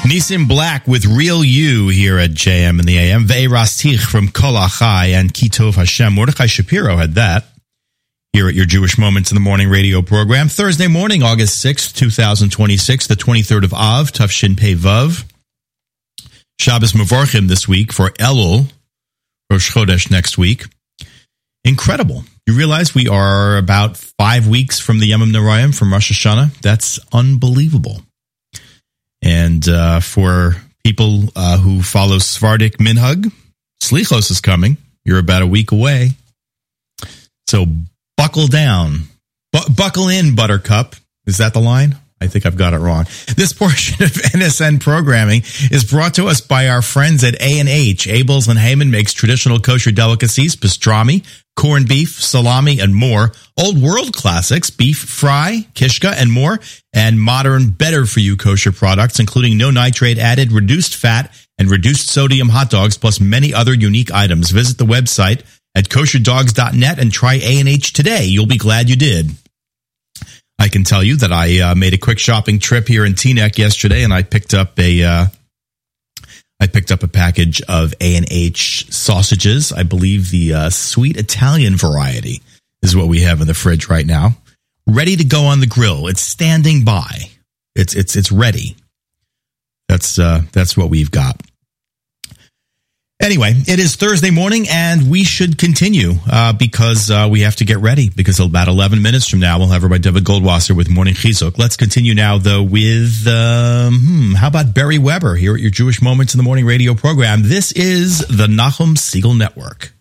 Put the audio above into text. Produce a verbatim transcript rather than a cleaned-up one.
Nissim Black with Real You here at J M in the A M. Ve'e Rastich from Kol Achai and Kitov Hashem. Mordechai Shapiro had that here at your Jewish Moments in the Morning radio program. Thursday morning, August sixth, twenty twenty-six, the twenty-third of Av, Tafshin Pei Vav. Shabbos Mevorchim this week for Elul, Rosh Chodesh next week. Incredible. You realize we are about five weeks from the Yomim Noraim, from Rosh Hashanah? That's unbelievable. And uh, for people uh, who follow Sephardic Minhag, Slichos is coming. You're about a week away. So buckle down. Bu- buckle in, Buttercup. Is that the line? I think I've got it wrong. This portion of N S N programming is brought to us by our friends at A and H. Abels and Heyman makes traditional kosher delicacies, pastrami, corned beef, salami, and more. Old world classics, beef fry, kishka, and more. And modern, better-for-you kosher products, including no nitrate added, reduced fat, and reduced sodium hot dogs, plus many other unique items. Visit the website at kosher dogs dot net and try A and H today. You'll be glad you did. I can tell you that I uh, made a quick shopping trip here in Teaneck yesterday, and I picked up a uh, I picked up a package of A and H sausages. I believe the uh, sweet Italian variety is what we have in the fridge right now, ready to go on the grill. It's standing by. It's it's it's ready. That's uh, that's what we've got. Anyway, it is Thursday morning, and we should continue uh, because uh, we have to get ready, because about eleven minutes from now, we'll have Rabbi David Goldwasser with Morning Chizuk. Let's continue now, though, with, um, hmm, how about Barry Weber here at your Jewish Moments in the Morning radio program? This is the Nachum Segal Network.